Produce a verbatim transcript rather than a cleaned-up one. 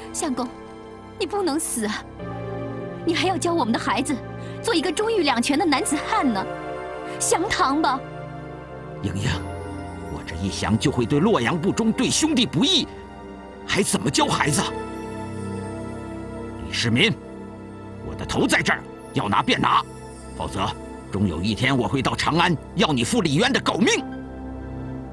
相公，你不能死啊！你还要教我们的孩子做一个忠义两全的男子汉呢，降堂吧！ 莹莹，我这一降就会对洛阳不忠，对兄弟不义，还怎么教孩子？李世民，我的头在这儿，要拿便拿，否则终有一天我会到长安要你赴李渊的狗命。